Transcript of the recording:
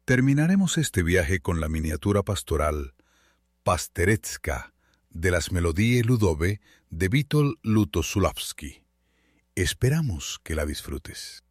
Terminaremos este viaje con la miniatura pastoral Pasterecka de las Melodie Ludowe de Witold Lutosławski. Esperamos que la disfrutes.